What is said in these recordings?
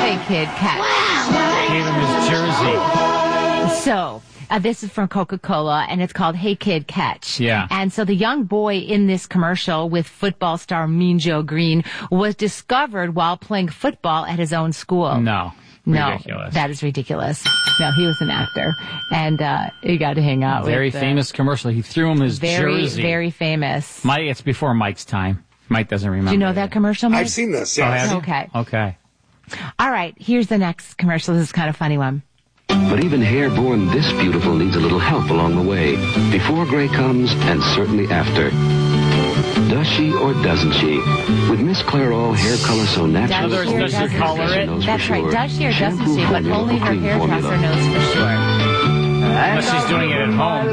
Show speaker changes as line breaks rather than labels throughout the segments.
Hey Kid Catch.
Gave him his jersey.
So, this is from Coca-Cola, and it's called Hey Kid Catch.
Yeah.
And so the young boy in this commercial with football star Mean Joe Green was discovered while playing football at his own school.
No. Ridiculous.
That is ridiculous. No, he was an actor, and he got to hang out with
Very famous commercial. He threw him his jersey.
Very famous.
It's before Mike's time. Mike doesn't remember.
Do you know that commercial, Mike?
I've seen this, yes.
Oh, have you?
Okay.
Okay.
All right, here's the next commercial. This is kind of a funny one.
But even hair born this beautiful needs a little help along the way. Before gray comes, and certainly after. Does she or doesn't she? With Miss Clairol hair color so natural.
Does she color it?
That's right. Does she or doesn't she? But only her hairdresser knows for sure.
Unless she's doing it at home.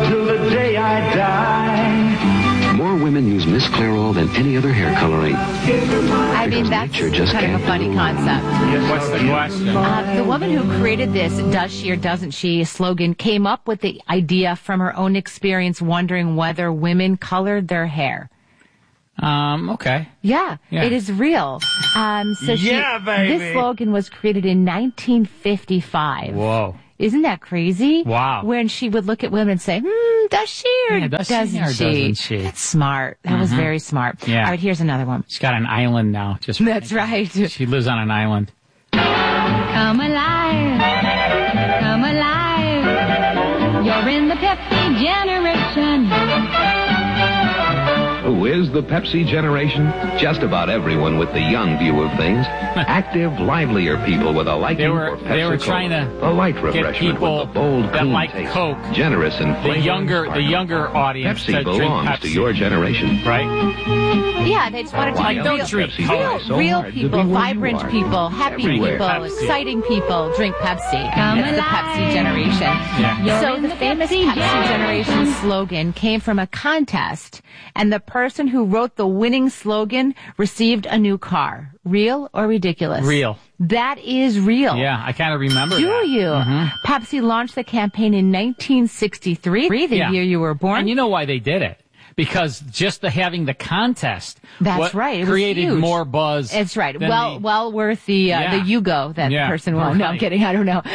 More women use Miss Clairol than any other hair coloring.
I mean, that's kind of a funny concept.
What's the question?
The woman who created this "Does she or doesn't she" slogan came up with the idea from her own experience wondering whether women colored their hair.
Okay.
Yeah, it is real.
Baby.
This slogan was created in 1955.
Whoa.
Isn't that crazy?
Wow.
When she would look at women and say, does she or doesn't she? That's smart. That was very smart.
Yeah.
All right, here's another one.
She's got an island now.
That's right.
She lives on an island.
Come alive. Come alive. You're in the Pepsi generation.
Who is the Pepsi generation? Just about everyone with the young view of things. Active, livelier people with a liking for Pepsi.
They were trying to
a light
get
refreshment
people
with a bold,
that
clean
like
taste,
Coke,
generous and
the younger audience
Pepsi
to drink
belongs
Pepsi.
to your generation.
Right?
Yeah, they just want to
Like,
drink
don't drink Coke.
real people, vibrant people, happy
Everywhere.
people,
Pepsi.
exciting people drink Pepsi.
Come
It's the
alive.
Pepsi generation.
Yeah.
So the famous Pepsi generation slogan came from a contest, and the person who wrote the winning slogan received a new car. Real or ridiculous?
Real.
That is real.
Yeah, I kind of remember
Do
that.
you? Pepsi launched the campaign in 1963, the year you were born.
And you know why they did it? Because just having the contest
That's right. It was
created
huge.
more buzz.
It's right.
than
Well worth the Yugo that person won. No, I'm
right.
kidding. I don't know.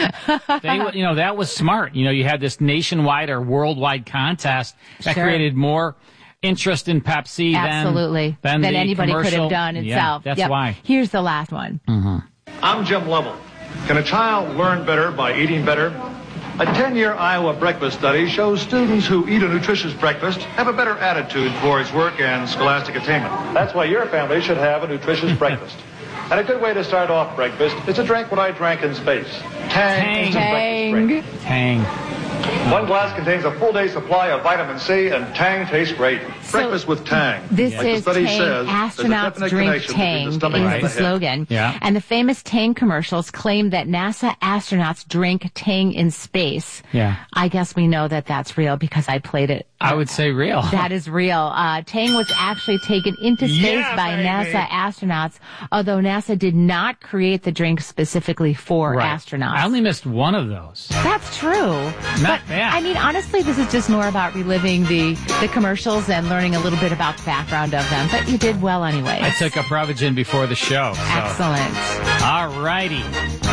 That was smart. You had this nationwide or worldwide contest that created more interest in Pepsi
Absolutely.
than the
anybody could
commercial.
have done itself.
Yeah, that's why.
Here's the last one.
I'm Jim Lovell. Can a child learn better by eating better? A 10-year Iowa breakfast study shows students who eat a nutritious breakfast have a better attitude towards work and scholastic attainment. That's why your family should have a nutritious breakfast. And a good way to start off breakfast is to drink what I drank in space. Tang. Instant breakfast drink.
Tang.
One glass contains a full day supply of vitamin C, and Tang tastes great. Breakfast with Tang.
This
Like the
is
study
Tang.
says, there's a
Astronauts
definite
drink
connection between
Tang
the
is
stomach and
the
the head.
slogan.
Yeah.
And the famous Tang commercials claim that NASA astronauts drink Tang in space.
Yeah.
I guess we know that that's real because I played it.
I would say real.
That is real. Tang was actually taken into space by NASA astronauts, although NASA did not create the drink specifically for astronauts.
I only missed one of those.
That's true.
Not bad.
I mean, honestly, this is just more about reliving the commercials and learning a little bit about the background of them. But you did well anyway.
I took a Prevagen before the show. So.
Excellent.
All righty.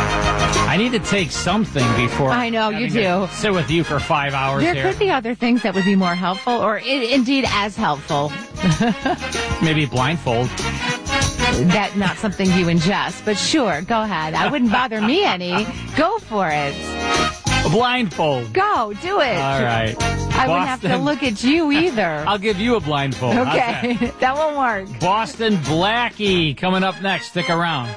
I need to take something before.
I know, you do.
to sit with you for 5 hours
There
here.
could be other things that would be more helpful, or indeed as helpful.
Maybe blindfold.
That's not something you ingest, but sure, go ahead. I wouldn't bother me any. Go for it.
A blindfold.
Go, do it.
All right.
I wouldn't have to look at you either.
I'll give you a blindfold. How's
Okay,
that?
that won't work.
Boston Blackie coming up next. Stick around.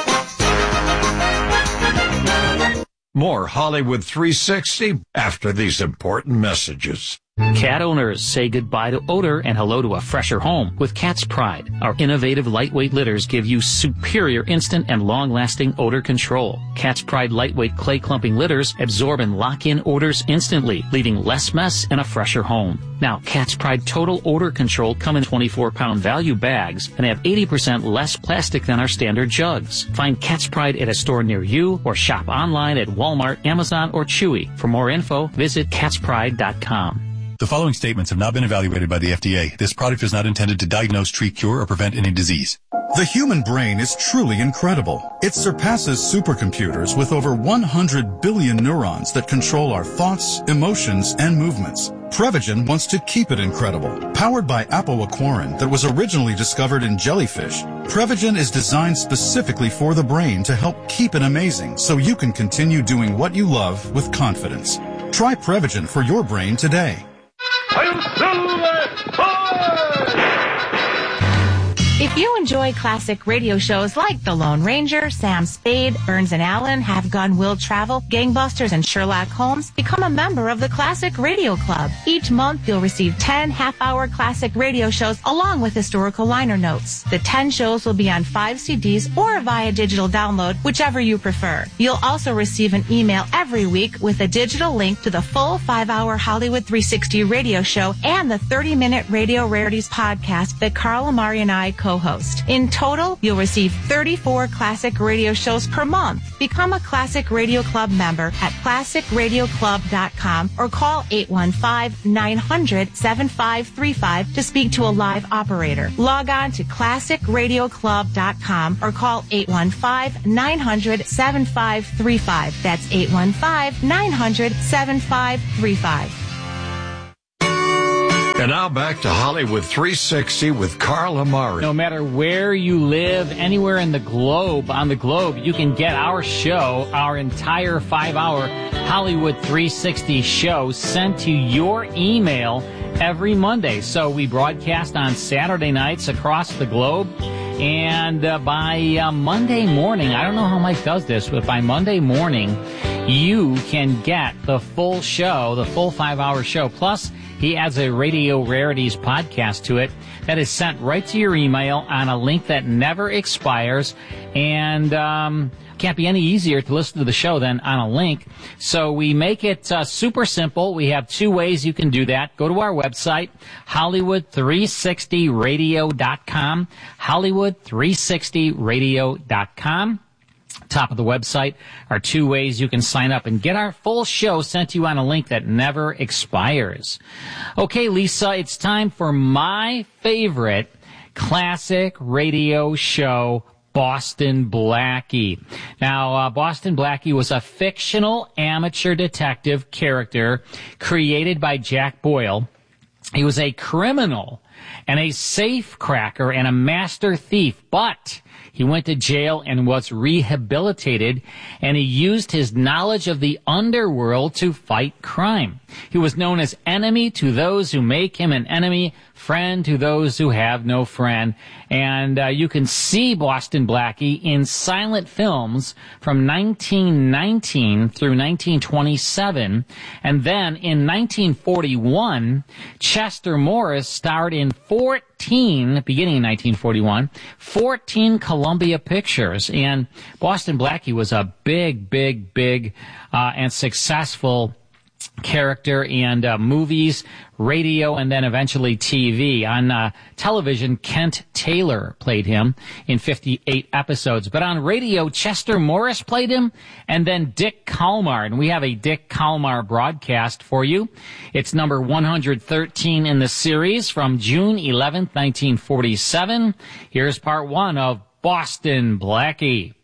More Hollywood 360 after these important messages.
Cat owners say goodbye to odor and hello to a fresher home with Cat's Pride. Our innovative lightweight litters give you superior instant and long-lasting odor control. Cat's Pride lightweight clay clumping litters absorb and lock in odors instantly, leaving less mess and a fresher home. Now, Cat's Pride Total Odor Control come in 24-pound value bags and have 80% less plastic than our standard jugs. Find Cat's Pride at a store near you or shop online at Walmart, Amazon, or Chewy. For more info, visit catspride.com.
The following statements have not been evaluated by the FDA. This product is not intended to diagnose, treat, cure, or prevent any disease.
The human brain is truly incredible. It surpasses supercomputers with over 100 billion neurons that control our thoughts, emotions, and movements. Prevagen wants to keep it incredible. Powered by apoaquarin that was originally discovered in jellyfish, Prevagen is designed specifically for the brain to help keep it amazing so you can continue doing what you love with confidence. Try Prevagen for your brain today.
If you enjoy classic radio shows like The Lone Ranger, Sam Spade, Burns and Allen, Have Gun Will Travel, Gangbusters, and Sherlock Holmes, become a member of the Classic Radio Club. Each month, you'll receive 10 half-hour classic radio shows along with historical liner notes. The 10 shows will be on 5 CDs or via digital download, whichever you prefer. You'll also receive an email every week with a digital link to the full 5-hour Hollywood 360 radio show and the 30-minute Radio Rarities podcast that Carl Amari and I co-host. In total, you'll receive 34 classic radio shows per month. Become a Classic Radio Club member at classicradioclub.com or call 815-900-7535 to speak to a live operator. Log on to classicradioclub.com or call 815-900-7535. That's 815-900-7535.
And now back to Hollywood 360 with Carl Amari.
No matter where you live, anywhere in the globe, on the globe, you can get our show, our entire 5-hour Hollywood 360 show sent to your email every Monday. So we broadcast on Saturday nights across the globe. And by Monday morning, I don't know how Mike does this, but by Monday morning, you can get the full show, the full 5-hour show. Plus, he adds a Radio Rarities podcast to it that is sent right to your email on a link that never expires. And can't be any easier to listen to the show than on a link. So we make it super simple. We have 2 ways you can do that. Go to our website, Hollywood360radio.com, Hollywood360radio.com. Top of the website are 2 ways you can sign up and get our full show sent to you on a link that never expires. Okay, Lisa, it's time for my favorite classic radio show, Boston Blackie. Now, Boston Blackie was a fictional amateur detective character created by Jack Boyle. He was a criminal and a safe cracker and a master thief, but he went to jail and was rehabilitated, and he used his knowledge of the underworld to fight crime. He was known as enemy to those who make him an enemy, friend to those who have no friend. And you can see Boston Blackie in silent films from 1919 through 1927. And then in 1941, Chester Morris starred in 14, beginning in 1941, 14 Columbia pictures. And Boston Blackie was a big and successful character in movies, radio, and then eventually TV. On television, Kent Taylor played him in 58 episodes. But on radio, Chester Morris played him, and then Dick Kalmar. And we have a Dick Kalmar broadcast for you. It's number 113 in the series from June 11th, 1947. Here's part 1 of Boston Blackie.